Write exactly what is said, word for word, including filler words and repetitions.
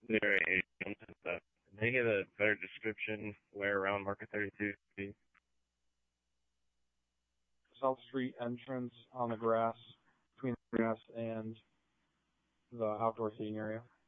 near a and stuff. Can they get a better description where around Market thirty-two would be? South Street entrance on the grass, between the grass and the outdoor seating area.